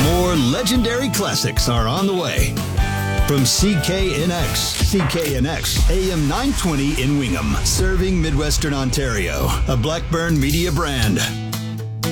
More legendary classics are on the way. From CKNX AM 920 in Wingham, serving Midwestern Ontario, a Blackburn Media brand.